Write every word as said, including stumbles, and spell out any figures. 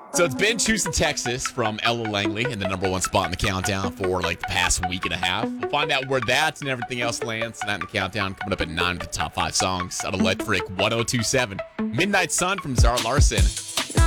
So it's been Choosing Texas from Ella Langley in the number one spot in the countdown for like the past week and a half. We'll find out where that and everything else lands tonight in the countdown. Coming up at nine of the top five songs out of Electric ten twenty-seven. Midnight Sun from Zara Larson.